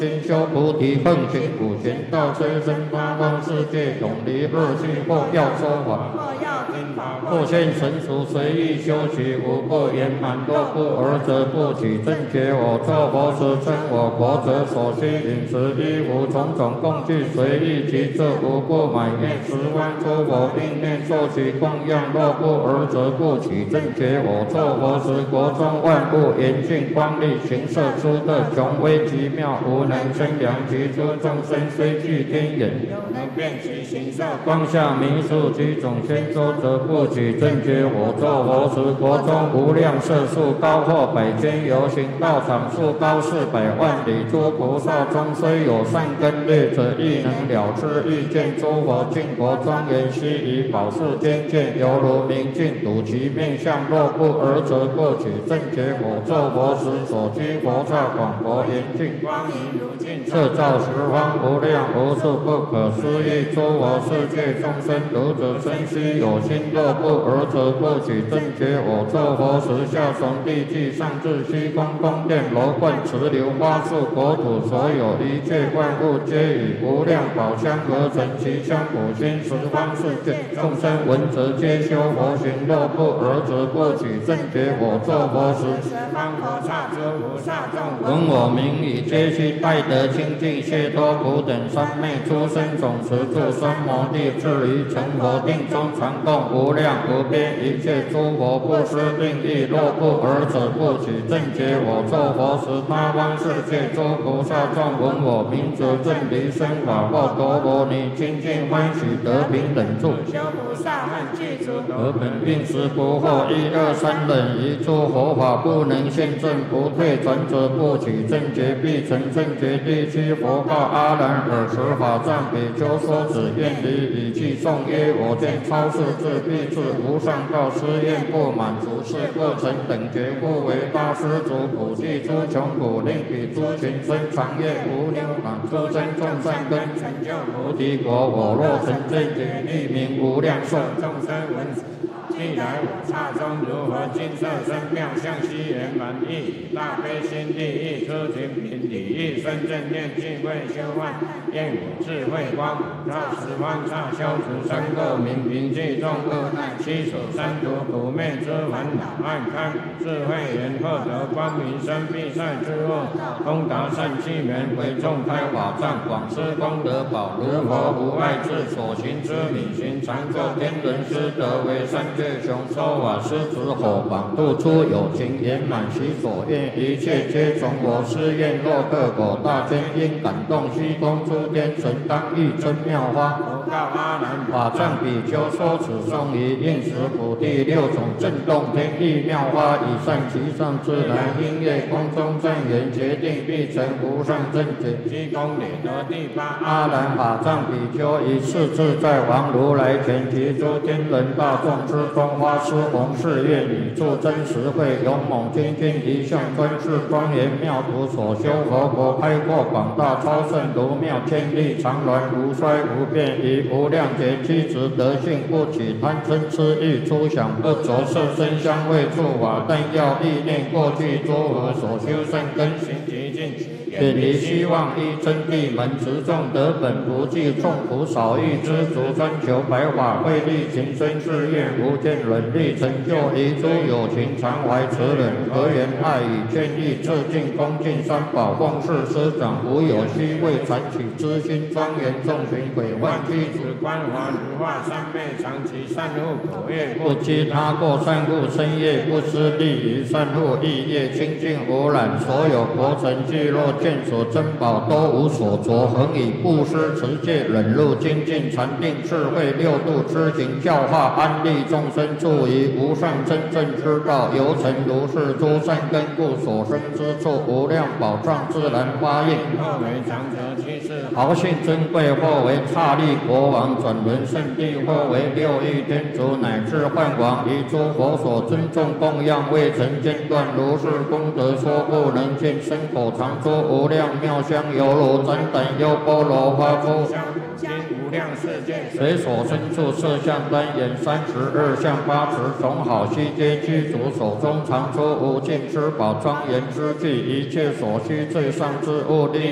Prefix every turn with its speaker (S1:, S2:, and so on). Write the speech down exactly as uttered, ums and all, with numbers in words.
S1: 心修菩提，奉行普贤道，随身八方世界，永离恶趣，或要说法，
S2: 或要听法，
S1: 或现成熟，随意修习，无不圆满。若不尔则不取正觉。我作佛时，称我国者所需饮食、衣服、种种供具，随意其这无不满愿十方诸佛并愿受其供养。若不尔则不取正觉。我作佛时，国中万物严峻光丽，形色出的雄威极妙，无能生量其诸众生，虽具天眼，
S2: 有能辨其形色。
S1: 光下明数几种仙周，则不取正觉。我作佛时，国中无量色数，高或百千游行道场，数高四百万里。诸菩萨中，虽有善根劣者，亦能了知欲见诸佛净佛庄严悉以宝树天界，犹如明镜睹其面相。若不尔则不取正觉。我作佛时，所居佛刹广博严净，
S2: 光明如镜，
S1: 摄照十方无量无数不可思议诸佛世界众生，读者生须有心。若不尔则不取正觉。我作佛时，下从地际，上至虚空宫殿楼观池流花树国土，所有一切万物，皆以无量宝香而成。其香普熏十方世界众生闻则皆修佛行。若不尔则不取正觉。我作佛时，
S2: 十方佛刹诸菩萨众
S1: 闻我名语，皆悉拜得清净解脱苦等三昧出生种持住三摩地，至于成佛定中，传供无量无边一切诸佛不施定意。若不尔则不取正觉。我作佛时，八方世界诸菩萨众闻我名则正离生法，或多摩尼清净欢喜得平等住。
S2: 修菩萨恨具足，
S1: 而本并时不惑，一二三忍，一诸佛法不能现证，不退转者不取正觉，必成正觉。第七佛告阿难：尔时法藏比丘说子愿离语气颂曰：我见超世智必至无上道，施愿不满足，是不成等觉，故为大施主普济诸穷苦，令彼诸群生长业无牛满，诸生众善根成就菩提国。我若成正觉，立名无量寿。
S2: 众生闻既来我刹中，如何金色身妙相悉圆满意，大悲心地意，出群品体意，生正念净慧修幻，愿我智慧光普照十方刹，消除三垢明平济众恶难，七所三途苦灭之烦恼，暗开智慧眼，获得光明生必赛之恶，通达善机缘，为众开法藏，广施功德宝，如佛无碍智，所行之理行常作天人师德，为三界雄说法师子火榜，度出有情圆满其所愿，一切皆从我施愿。若克果大天因感动虚空诸天神，当欲真妙花。佛告阿难：法藏比丘说此颂于应时普第六种震动天地妙花，以善其上自然音乐空中正言，决定必成无上正觉。七公里得第八阿难法藏比丘以次自在王如来前，提诸天人大众之中，花施弘誓愿，以助真实慧，勇猛精进一向专制庄严妙土，所修佛国开阔广大，超胜如妙天地，常鸾无衰无变，以无量劫七执德性，不起贪嗔痴欲，出想不着色身香味触法，但要意念过去诸佛所修善根行极尽，远离希望依真谛门，持众得本不计，众苦少欲知足，专求白法慧力，情深志愿无间忍力，成就一诸有情，常怀慈忍，和缘爱语劝义，致敬恭敬三宝，奉事师长，无有虚伪传取之心，庄严众群鬼幻具足，观华如化三昧，长期善护口业，不积他过善护身业，不失利于善护意业，清净无染，所有国城聚落见所珍宝都无所着，恒以布施持戒忍辱精进禅定智慧六度知行教化安利众生，助于无上真正之道，由成如是诸善根故，所生之处无量宝藏自然发应。或为长者居士，豪姓尊贵；或为刹利国王，转轮圣地；或为六欲天竺，乃至梵王，以诸佛所尊重供养，未曾间断。如是功德说不能尽，身口常说无量妙香，犹如旃等优波罗花出经无量世界，随所身处色相单眼三十二相八十种好悉皆具足，手中常出无尽之宝庄严之具，一切所需最上之物力。